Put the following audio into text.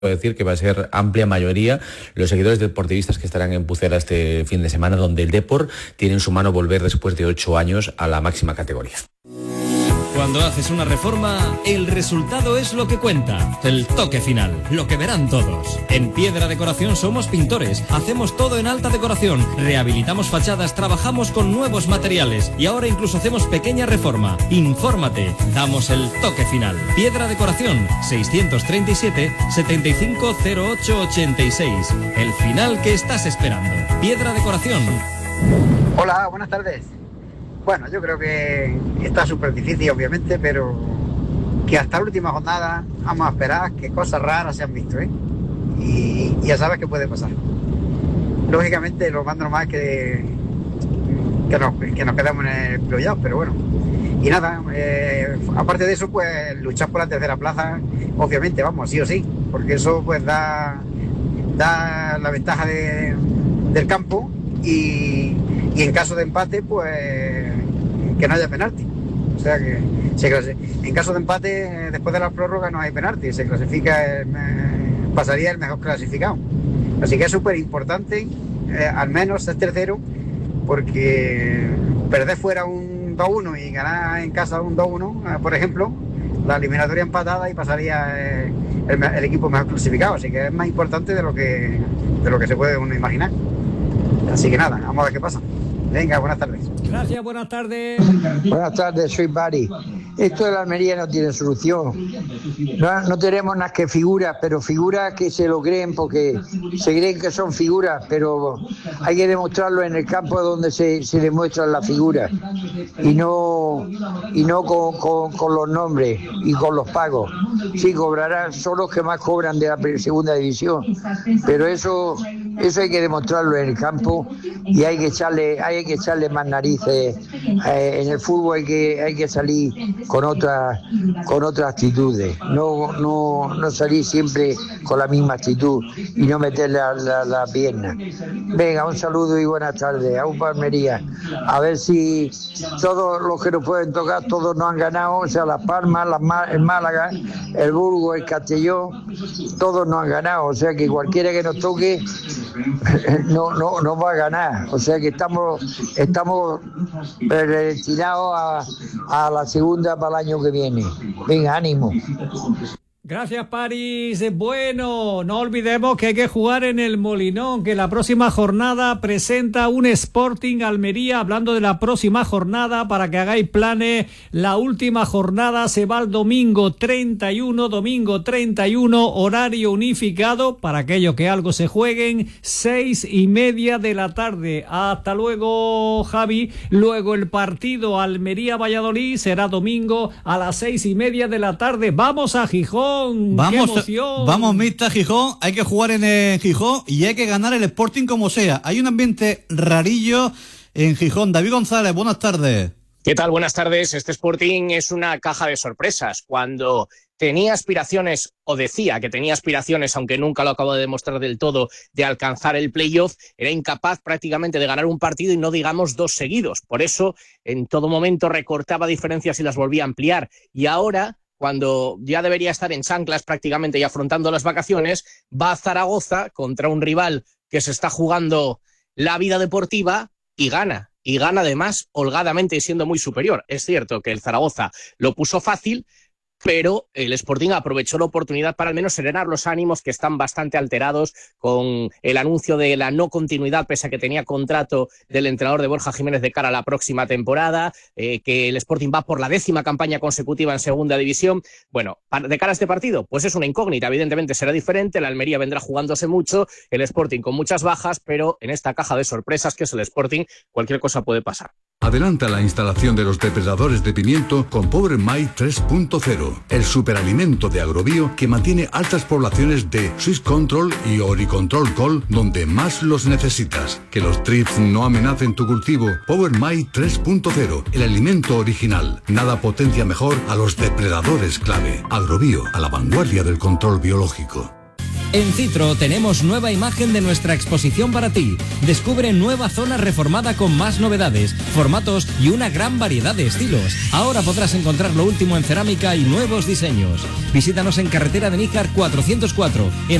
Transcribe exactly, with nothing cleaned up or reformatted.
decir que va a ser amplia mayoría los seguidores deportivistas que estarán en Pucela este fin de semana, donde el Depor tiene en su mano volver después de ocho años a la máxima categoría. Cuando haces una reforma, el resultado es lo que cuenta. El toque final, lo que verán todos. En Piedra Decoración somos pintores, hacemos todo en alta decoración, rehabilitamos fachadas, trabajamos con nuevos materiales y ahora incluso hacemos pequeña reforma. Infórmate, damos el toque final. Piedra Decoración, seiscientos treinta y siete, setenta y cinco cero ocho ochenta y seis. El final que estás esperando. Piedra Decoración. Hola, buenas tardes. Bueno, yo creo que está súper difícil, obviamente, pero que hasta la última jornada vamos a esperar que cosas raras se han visto, ¿eh? Y, y ya sabes qué puede pasar. Lógicamente, lo más normal es que, que, nos, que nos quedemos en el playoff, pero bueno. Y nada, eh, aparte de eso, pues luchar por la tercera plaza, obviamente, vamos, sí o sí, porque eso pues da, da la ventaja de, del campo y... Y en caso de empate, pues que no haya penalti. O sea que se clase... en caso de empate, después de la prórroga no hay penalti. Se clasifica, el... pasaría el mejor clasificado. Así que es súper importante, eh, al menos ser tercero, porque perder fuera un dos uno y ganar en casa un dos uno, eh, por ejemplo, la eliminatoria empatada y pasaría eh, el, el equipo mejor clasificado. Así que es más importante de lo que, de lo que se puede uno imaginar. Así que nada, vamos a ver qué pasa. Venga, buenas tardes. Gracias, buenas tardes. Buenas tardes, soy Bari. Esto de la Almería no tiene solución. No, no tenemos nada que figuras, pero figuras que se lo creen porque se creen que son figuras, pero hay que demostrarlo en el campo donde se, se demuestran las figuras y no, y no con, con, con los nombres y con los pagos. Sí, cobrarán, son los que más cobran de la segunda división, pero eso, eso hay que demostrarlo en el campo y hay que echarle, hay que echarle más narices. Eh, en el fútbol hay que, hay que salir con otras con otras actitudes, no, no, no salir siempre con la misma actitud y no meter la, la, la pierna. Venga, un saludo y buenas tardes, a un Palmería. A ver si todos los que nos pueden tocar, todos nos han ganado, o sea, Las Palmas, las, el Málaga, el Burgos, el Castellón, todos nos han ganado, o sea que cualquiera que nos toque no, no, no va a ganar, o sea que estamos, estamos destinados a, a la segunda para el año que viene. Venga, ánimo. Gracias, París. Bueno, no olvidemos que hay que jugar en el Molinón, que la próxima jornada presenta un Sporting Almería. Hablando de la próxima jornada, para que hagáis planes, la última jornada se va el domingo treinta y uno, domingo treinta y uno, horario unificado, para aquellos que algo se jueguen, seis y media de la tarde. Hasta luego, Javi. Luego el partido Almería-Valladolid será domingo a las seis y media de la tarde. Vamos a Gijón. Vamos, vamos, Mista Gijón. Hay que jugar en el Gijón y hay que ganar el Sporting como sea. Hay un ambiente rarillo en Gijón. David González, buenas tardes. ¿Qué tal? Buenas tardes. Este Sporting es una caja de sorpresas. Cuando tenía aspiraciones, o decía que tenía aspiraciones, aunque nunca lo acabo de demostrar del todo, de alcanzar el playoff, era incapaz prácticamente de ganar un partido y no digamos dos seguidos. Por eso, en todo momento recortaba diferencias y las volvía a ampliar. Y ahora, cuando ya debería estar en chanclas prácticamente y afrontando las vacaciones, va a Zaragoza contra un rival que se está jugando la vida deportiva y gana. Y gana además holgadamente y siendo muy superior. Es cierto que el Zaragoza lo puso fácil, pero el Sporting aprovechó la oportunidad para al menos serenar los ánimos, que están bastante alterados con el anuncio de la no continuidad, pese a que tenía contrato del entrenador de Borja Jiménez de cara a la próxima temporada, eh, que el Sporting va por la décima campaña consecutiva en segunda división. Bueno, de cara a este partido, pues es una incógnita, evidentemente será diferente, la Almería vendrá jugándose mucho, el Sporting con muchas bajas, pero en esta caja de sorpresas que es el Sporting, cualquier cosa puede pasar. Adelanta la instalación de los depredadores de pimiento con Power Mite tres punto cero, el superalimento de Agrobio que mantiene altas poblaciones de Swiss Control y Oricontrol Col donde más los necesitas. Que los trips no amenacen tu cultivo. Power Mite tres punto cero, el alimento original. Nada potencia mejor a los depredadores clave. Agrobio, a la vanguardia del control biológico. En Citro tenemos nueva imagen de nuestra exposición para ti. Descubre nueva zona reformada con más novedades, formatos y una gran variedad de estilos. Ahora podrás encontrar lo último en cerámica y nuevos diseños. Visítanos en carretera de Níjar cuatrocientos cuatro, en